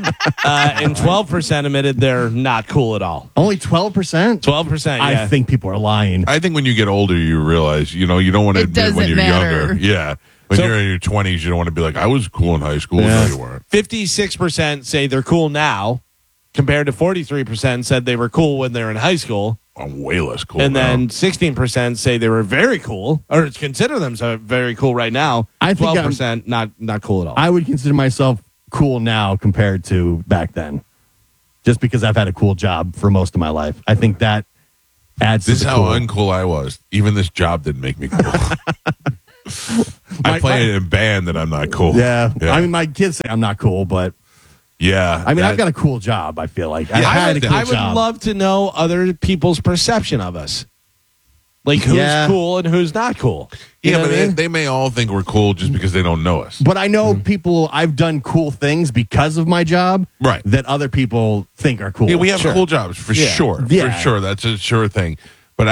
and 12% admitted they're not cool at all. Only 12%? 12%. Yeah. I think people are lying. I think when you get older, you realize, you don't want to It admit when doesn't you're matter. younger. Yeah. When So- you're in your 20s, you don't want to be like, I was cool in high school. Yeah. No, you weren't. 56% say they're cool now, compared to 43% said they were cool when they're in high school. I'm way less cool. And now. then 16% say they were very cool, or consider themselves very cool right now. I think 12% not cool at all. I would consider myself cool now compared to back then, just because I've had a cool job for most of my life. I think that adds This to is the how cool. uncool I was. Even this job didn't make me cool. I play in a band that I'm not cool. Yeah. I mean, my kids say I'm not cool, but yeah. I mean, I've got a cool job. I feel like I Yeah, had a cool I would job. love to know other people's perception of us. Like who's Yeah. cool and who's not cool. You yeah, know but what I mean? they may all think we're cool just because they don't know us. But I know people. I've done cool things because of my job, Right. That other people think are cool. Yeah, we have Sure. cool jobs for Yeah. sure. Yeah. For sure. That's a sure thing. But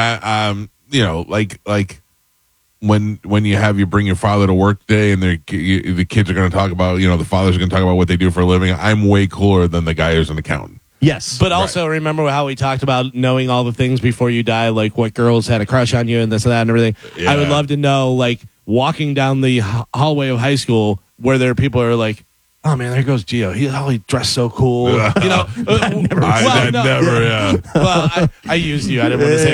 like when you bring your father to work today and the kids are going to talk about, the fathers are going to talk about what they do for a living. I'm way cooler than the guy who's an accountant. Yes, But also remember how we talked about knowing all the things before you die, like what girls had a crush on you and this and that and everything. Yeah. I would love to know, like, walking down the hallway of high school where there are people who are like, oh man, there goes Gio. He dressed so cool. Never, yeah. Well, I used you. I didn't want to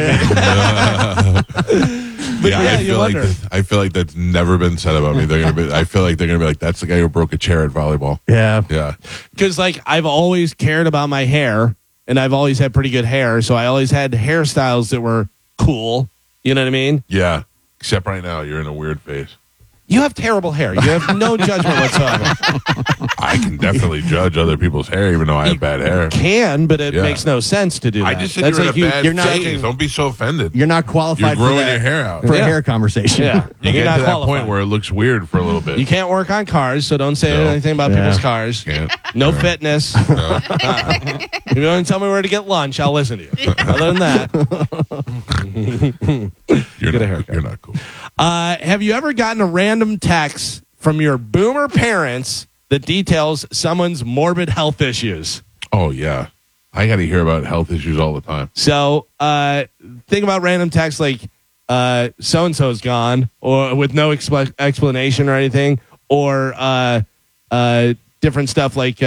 say me. But Yeah, I feel like that's never been said about me. I feel like they're gonna be like, that's the guy who broke a chair at volleyball. yeah. Yeah. Because like I've always cared about my hair, and I've always had pretty good hair, so I always had hairstyles that were cool. You know what I mean? Yeah. Except right now, you're in a weird phase. You have terrible hair. You have no judgment whatsoever. I can definitely judge other people's hair, even though I have bad hair. Can, but it Yeah. makes no sense to do that. I just said That's you're like in a bad you're not- phase. Don't be so offended. You're not You're qualified for growing that, your hair out. for a Yeah. hair conversation. Yeah. You You're get not to that qualified. point where it looks weird for a little bit. You can't work on cars, so don't say No. anything about Yeah. people's cars. Can't. No Right. fitness. No. If you want to tell me where to get lunch, I'll listen to you. Other than that, You're Get a not, haircut. you're not cool. have you ever gotten a random text from your boomer parents that details someone's morbid health issues? Oh, yeah. I got to hear about health issues all the time. So think about random texts like so-and-so's gone, or with no explanation or anything, or different stuff like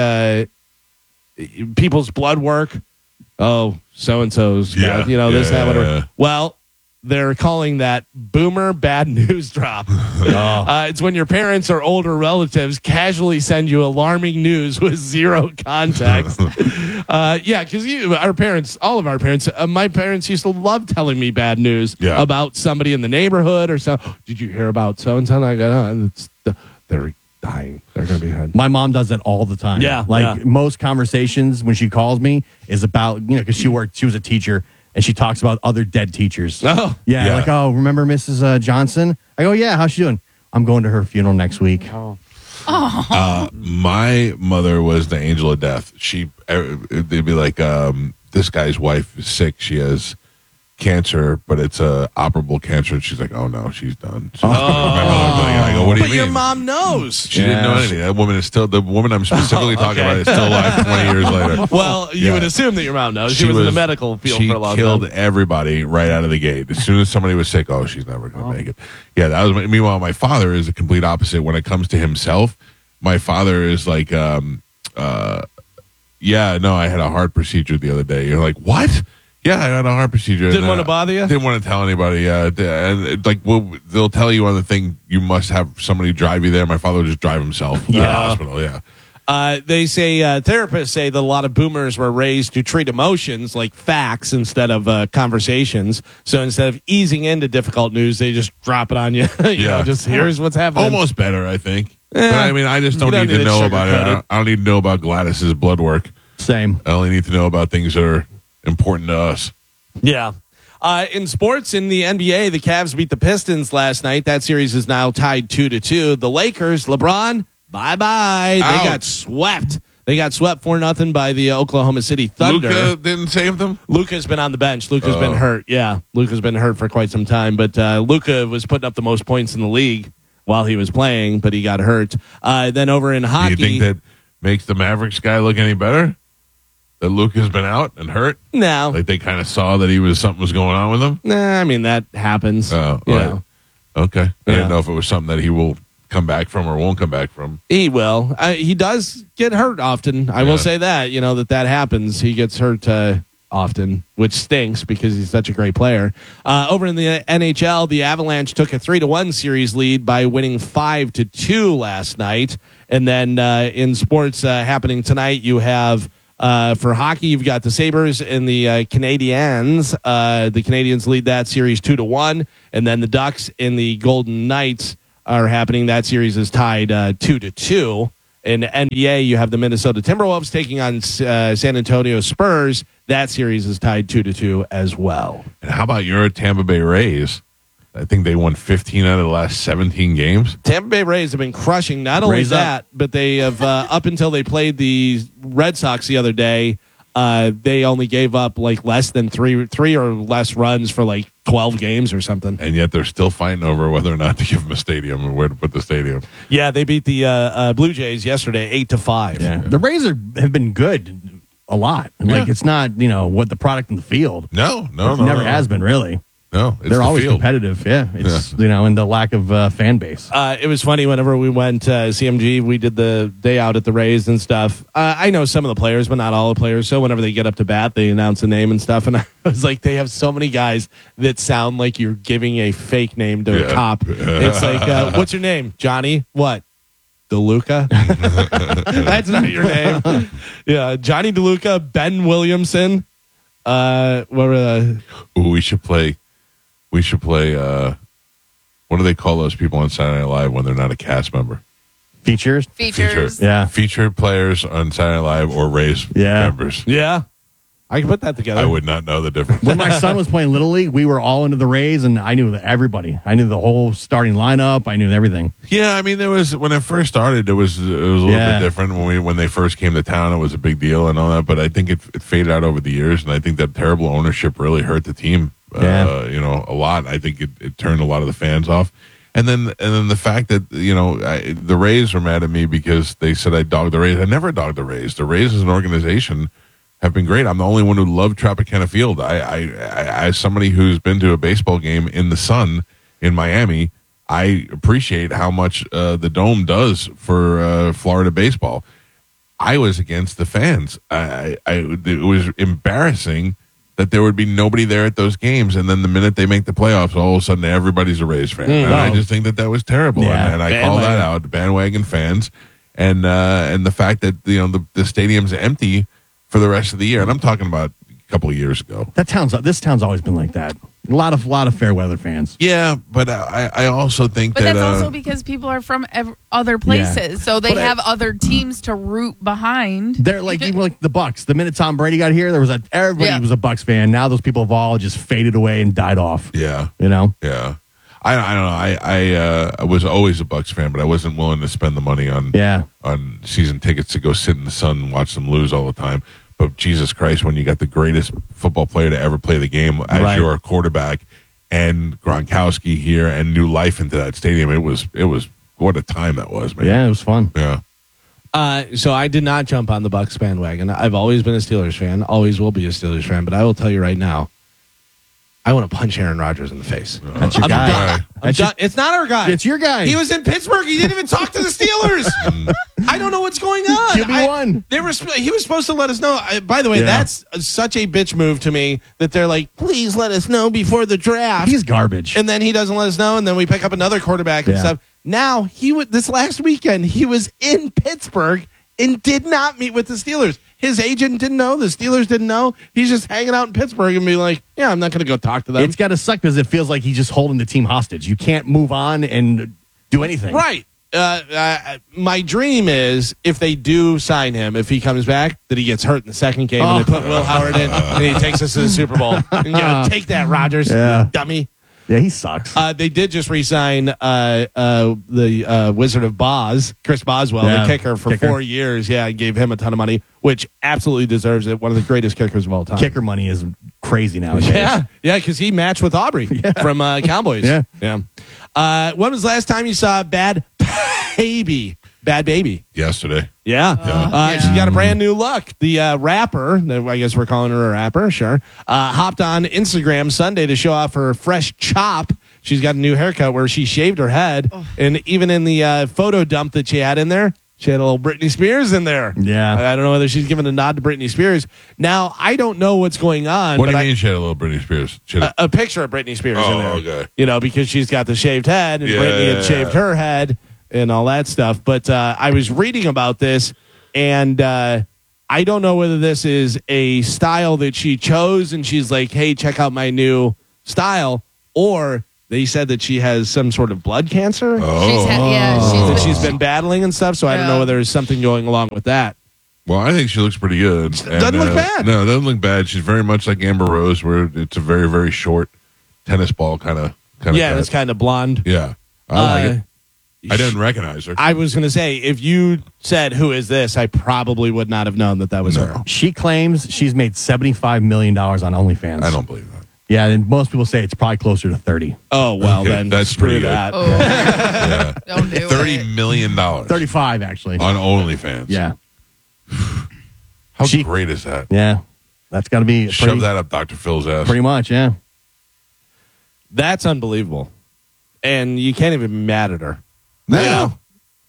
people's blood work. Oh, so-and-so's Yeah. got, this, that, whatever. Yeah. Well, they're calling that boomer bad news drop. It's when your parents or older relatives casually send you alarming news with zero context. Because our parents, all of our parents, my parents used to love telling me bad news Yeah. about somebody in the neighborhood or so. Did you hear about so-and-so? And I go, they're dying. They're going to be dead. My mom does that all the time. Yeah, Like yeah. most conversations when she calls me is about, because she was a teacher and she talks about other dead teachers. Oh. Yeah. Yeah. Like, oh, remember Mrs. Johnson? I go, yeah, how's she doing? I'm going to her funeral next week. My mother was the angel of death. They'd be like, this guy's wife is sick. She has cancer, but it's a operable cancer. And she's like, oh no, she's done. My mother would be like, I go, what do you But mean? your mom knows. She didn't know anything. That woman is still, the woman I'm specifically talking okay. about is still alive 20 years later. Well, you Yeah. would assume that your mom knows. She was in the medical field she for a long killed time. everybody right out of the gate. As soon as somebody was sick, oh, she's never going to make it. Yeah, that was. Meanwhile, my father is the complete opposite. When it comes to himself, my father is like, yeah, no, I had a heart procedure the other day. You're like, what? Yeah, I had a heart procedure. Didn't want to bother you? Didn't want to tell anybody. Yeah, and like, they'll tell you on the thing. You must have somebody drive you there. My father would just drive himself to the hospital. Yeah. They say therapists say that a lot of boomers were raised to treat emotions like facts instead of conversations. So instead of easing into difficult news, they just drop it on you. Just here's what's happening. Almost better, I think. Yeah. But I mean, I just don't You don't need to need it know about it. sugar-coated. I don't need to know about Gladys's blood work. Same. I only need to know about things that are important to us. Yeah. In sports, in the NBA, the Cavs beat the Pistons last night. That series is now tied 2-2. The Lakers, LeBron, bye-bye. They Ouch. got swept. They got swept 4-0 by the Oklahoma City Thunder. Luka didn't save them? Luka's been on the bench. Luka's Oh. been hurt. Yeah, Luka's been hurt for quite some time. But Luka was putting up the most points in the league while he was playing, but he got hurt. Then over in Do hockey, you think that makes the Mavericks guy look any better? That Luka's been out and hurt? no, Like they kind of saw that something was going on with him? nah, I mean that happens. Oh, you right. know. Okay. I Yeah. didn't know if it was something that he will come back from or won't come back from. He will. He does get hurt often. I will Yeah. say that. That happens. He gets hurt often, which stinks because he's such a great player. Over in the NHL, the Avalanche took a 3-1 series lead by winning 5-2 last night. And then in sports happening tonight, you have for hockey, you've got the Sabres and the Canadiens. The Canadiens lead that series 2-1, and then the Ducks and the Golden Knights are happening. That series is tied 2-2. In NBA, you have the Minnesota Timberwolves taking on San Antonio Spurs. That series is tied 2-2 as well. And how about your Tampa Bay Rays? I think they won 15 out of the last 17 games. Tampa Bay Rays have been crushing not only that, but they have, up until they played the Red Sox the other day, they only gave up like less than three or less runs for like 12 games or something. And yet they're still fighting over whether or not to give them a stadium and where to put the stadium. Yeah, they beat the Blue Jays yesterday 8-5. Yeah. The Rays have been good a lot. Like, it's not, what the product in the field. No. Never has been, really. No, they're always competitive. Yeah, it's and the lack of fan base. It was funny whenever we went CMG. We did the day out at the Rays and stuff. I know some of the players, but not all the players. So whenever they get up to bat, they announce a name and stuff. And I was like, they have so many guys that sound like you're giving a fake name to a cop. It's like, what's your name, Johnny? What? DeLuca? That's not your name. Yeah, Johnny DeLuca, Ben Williamson. We should play. We should play, what do they call those people on Saturday Night Live when they're not a cast member? Features? Yeah. Featured players on Saturday Night Live or Rays members. Yeah. I can put that together. I would not know the difference. When my son was playing Little League, we were all into the Rays, and I knew everybody. I knew the whole starting lineup. I knew everything. Yeah, I mean, there was, when it first started, it was a little bit different. When they first came to town, it was a big deal and all that, but I think it faded out over the years, and I think that terrible ownership really hurt the team. A lot. I think it turned a lot of the fans off, and then the fact that the Rays were mad at me because they said I dogged the Rays. I never dogged the Rays. The Rays as an organization have been great. I'm the only one who loved Tropicana Field. I as somebody who's been to a baseball game in the sun in Miami, I appreciate how much the Dome does for Florida baseball. I was against the fans. It was embarrassing that there would be nobody there at those games, and then the minute they make the playoffs, all of a sudden everybody's a Rays fan. And I just think that was terrible, and I call that out, bandwagon fans, and the fact that the stadium's empty for the rest of the year, and I'm talking about a couple of years ago. This town's always been like that. A lot of fair weather fans. Yeah, but I also think but that's also because people are from other places, so they have other teams to root behind. They're like even like the Bucks. The minute Tom Brady got here, everybody was a Bucks fan. Now those people have all just faded away and died off. Yeah, Yeah. I don't know. I was always a Bucks fan, but I wasn't willing to spend the money on season tickets to go sit in the sun and watch them lose all the time. But Jesus Christ, when you got the greatest football player to ever play the game as your quarterback, and Gronkowski here, and new life into that stadium, it was what a time that was, man. Yeah, it was fun. Yeah. So I did not jump on the Bucks bandwagon. I've always been a Steelers fan, always will be a Steelers fan. But I will tell you right now, I want to punch Aaron Rodgers in the face. That's your guy. It's not our guy. It's your guy. He was in Pittsburgh. He didn't even talk to the Steelers. I don't know what's going on. QB1. He was supposed to let us know. By the way, that's such a bitch move to me that they're like, please let us know before the draft. He's garbage. And then he doesn't let us know, and then we pick up another quarterback and stuff. Now, this last weekend, he was in Pittsburgh and did not meet with the Steelers. His agent didn't know. The Steelers didn't know. He's just hanging out in Pittsburgh and be like, yeah, I'm not going to go talk to them. It's got to suck because it feels like he's just holding the team hostage. You can't move on and do anything. Right. My dream is if they do sign him, if he comes back, that he gets hurt in the second game and they put Will Howard in and he takes us to the Super Bowl. And take that, Rodgers, dummy. Yeah, he sucks. They did just re-sign the Wizard of Boz, Chris Boswell, the kicker, for 4 years. Yeah, gave him a ton of money, which absolutely deserves it. One of the greatest kickers of all time. Kicker money is crazy nowadays. Yeah, because he matched with Aubrey from Cowboys. Yeah. When was the last time you saw Bad Baby? Bad Baby. Yesterday. Yeah. She's got a brand new look. The rapper, I guess we're calling her a rapper, sure, hopped on Instagram Sunday to show off her fresh chop. She's got a new haircut where she shaved her head. And even in the photo dump that she had in there, She had a little Britney Spears in there. Yeah. I don't know whether she's giving a nod to Britney Spears. Now, I don't know what's going on. What do but you mean she had a little Britney Spears? She had a picture of Britney Spears in there. okay. You know, because she's got the shaved head, and Yeah. Britney had shaved her head and all that stuff. But I was reading about this, and I don't know whether this is a style that she chose, and she's like, hey, check out my new style, or they said that she has some sort of blood cancer that she's been battling and stuff. So I don't know whether there's something going along with that. Well, I think she looks pretty good. Doesn't look bad. No, it doesn't look bad. She's very much like Amber Rose, where it's a very, very short tennis ball kind of. Yeah, it's kind of blonde. Yeah, I like it. I didn't recognize her. I was going to say, if you said, who is this, I probably would not have known that was her. She claims she's made $75 million on OnlyFans. I don't believe that. Yeah, and most people say it's probably closer to 30. Oh, well, Okay, then that's screw pretty good. that. Yeah. Don't do $30 million 35, actually. on OnlyFans. Yeah. How great is that? Yeah. That's got to be Shove that up Dr. Phil's ass. pretty much, yeah. That's unbelievable. And you can't even be mad at her. No. You know?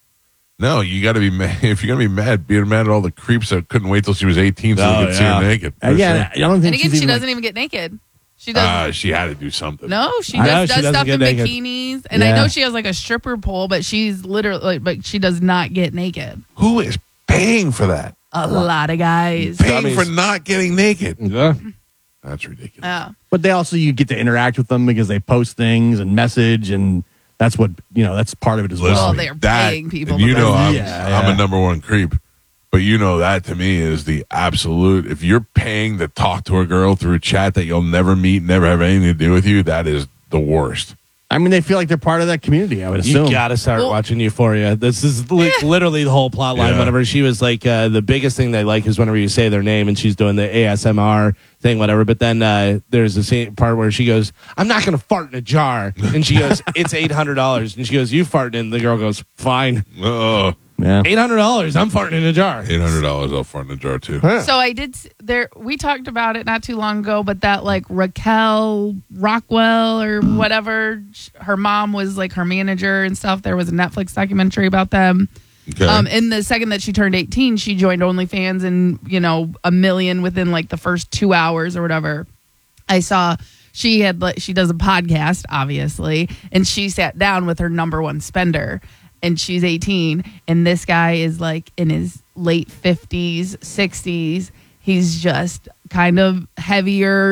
No, you got to be mad. If you're going to be mad, be mad at all the creeps that couldn't wait till she was 18 so they could see her naked. Yeah, I don't think And again, she's she even doesn't even get naked. She does. She had to do something. No, she I know does she doesn't stuff get in naked. bikinis, and I Yeah. know she has like a stripper pole, but she's literally, but she does not get naked. Who is paying for that? A lot of guys. Paying Dummies. for not getting naked. Yeah. That's ridiculous. Yeah. But they also, you get to interact with them because they post things and message, and that's what, that's part of it as Listen, Well, well. they're that, paying people and you to know I'm, post. I'm a number one creep, but you know that to me is the absolute. If you're paying to talk to a girl through chat that you'll never meet, never have anything to do with you, that is the worst. I mean, they feel like they're part of that community, I would assume. You got to start Well- watching Euphoria. This is literally the whole plot line. Yeah. Whenever she was like, the biggest thing they like is whenever you say their name and she's doing the ASMR thing, whatever. But then there's a scene, part where she goes, I'm not going to fart in a jar. And she goes, it's $800. And she goes, you farted. And the girl goes, fine. Oh, Yeah. $800. I'm farting in a jar. $800 I'll fart in a jar too. So I did there. We talked about it not too long ago, but that like Raquel Rockwell or whatever, her mom was like her manager and stuff. There was a Netflix documentary about them. Okay. In the second that she turned 18, she joined OnlyFans, and 1 million within like the first 2 hours or whatever. I saw she does a podcast, obviously, and she sat down with her number one spender. And she's 18, and this guy is like in his late 50s, 60s. He's just kind of heavier,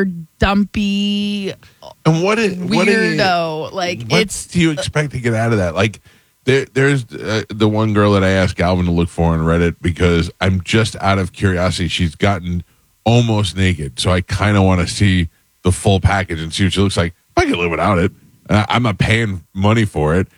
dumpy, And what do you, weirdo. Like what do you expect to get out of that? Like, there's the one girl that I asked Galvin to look for on Reddit because I'm just out of curiosity. She's gotten almost naked, so I kind of want to see the full package and see what she looks like. I can live without it. I'm not paying money for it.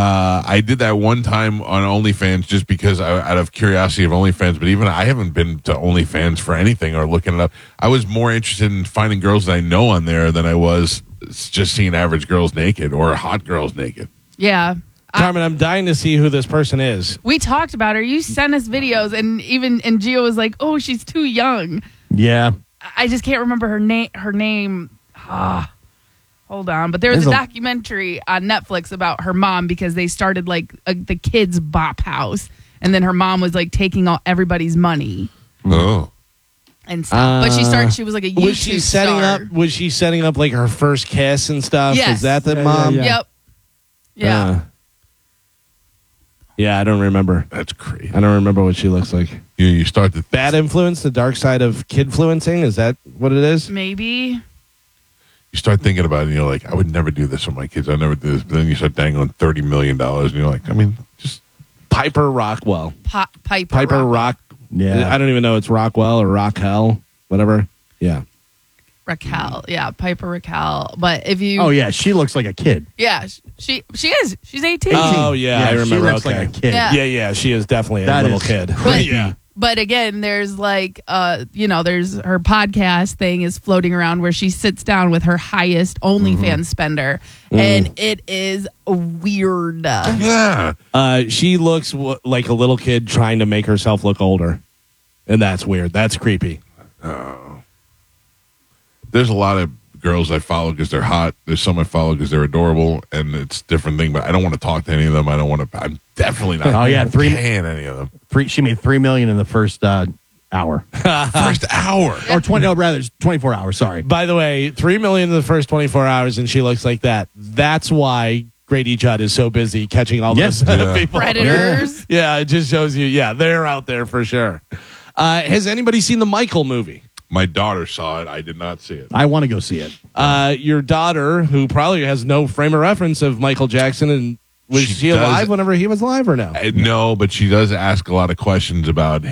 I did that one time on OnlyFans just because out of curiosity of OnlyFans, but even I haven't been to OnlyFans for anything or looking it up. I was more interested in finding girls that I know on there than I was just seeing average girls naked or hot girls naked. yeah. Carmen, I'm dying to see who this person is. We talked about her. You sent us videos, and Gio was like, "Oh, she's too young." Yeah. I just can't remember her name. Hold on, but there was There's a a- documentary on Netflix about her mom because they started like the kids' bop house, and then her mom was like taking everybody's money Oh. and stuff. But she was like a YouTube Was she setting star. up? Was she setting up like her first kiss and stuff? Yes. Is that the Yeah, mom? yeah. Yep. Yeah. Yeah, I don't remember. That's crazy. I don't remember what she looks like. You start to Bad influence, the dark side of kidfluencing. Is that what it is? Maybe. you start thinking about it and you're like, I would never do this with my kids. I'd never do this. But then you start dangling $30 million and you're like, I mean, just Piper Rockwell. Piper Rock. Yeah. I don't even know it's Rockwell or Rockwell, whatever. Yeah. Raquel. Yeah, Piper Raquel. But if you Oh, yeah. She looks like a kid. yeah, she is. She's 18. Oh, yeah, I remember. She looks Okay. like a kid. Yeah. Yeah, she is definitely a That little is kid. But, but again, there's like, there's her podcast thing is floating around where she sits down with her highest OnlyFans spender, and it is weird. yeah. She looks like a little kid trying to make herself look older. And that's weird. That's creepy. There's a lot of girls I follow because they're hot. There's some I follow because they're adorable, and it's a different thing. But I don't want to talk to any of them. I don't want to. I'm definitely not. Oh, yeah, paying any of them. She made $3 million in the first hour. First hour. Or 24 hours, sorry. By the way, $3 million in the first 24 hours, and she looks like that. That's why Grady Judd is so busy catching all those people. Predators. Yeah, it just shows you. Yeah, they're out there for sure. Has anybody seen the Michael movie? My daughter saw it. I did not see it. I want to go see it. Your daughter, who probably has no frame of reference of Michael Jackson, and was she alive whenever he was alive or no? No, but she does ask a lot of questions about